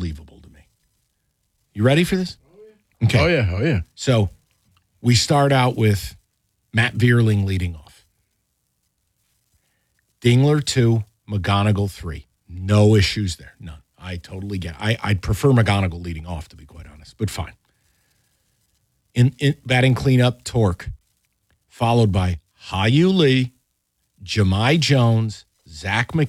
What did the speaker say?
unbelievable to me. You ready for this? Okay. Oh, yeah. So we start out with Matt Vierling leading off. Dingler 2, McGonigal 3. No issues there. None. I totally get it. I'd prefer McGonigal leading off, to be quite honest, but fine. In batting cleanup, Torque, followed by Hayu Lee, Jahmai Jones, Zach McKee.